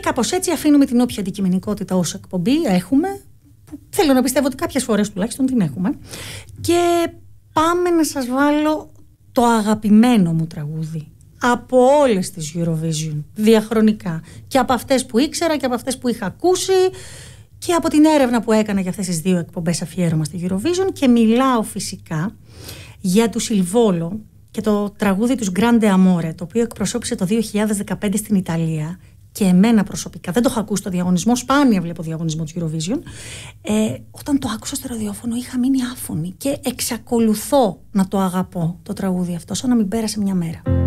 κάπως έτσι αφήνουμε την όποια αντικειμενικότητα ως εκπομπή έχουμε, που θέλω να πιστεύω ότι κάποιες φορές τουλάχιστον την έχουμε, και πάμε να σας βάλω το αγαπημένο μου τραγούδι από όλες τις Eurovision διαχρονικά, και από αυτές που ήξερα και από αυτές που είχα ακούσει και από την έρευνα που έκανα για αυτές τις 2 εκπομπές αφιέρωμα στη Eurovision. Και μιλάω φυσικά για τους Silvolo και το τραγούδι τους Grande Amore, το οποίο εκπροσώπησε το 2015 στην Ιταλία. Και εμένα προσωπικά, δεν το είχα ακούσει στο διαγωνισμό, σπάνια βλέπω διαγωνισμό του Eurovision. Όταν το άκουσα στο ραδιόφωνο είχα μείνει άφωνη και εξακολουθώ να το αγαπώ το τραγούδι αυτό, σαν να μην πέρασε μια μέρα.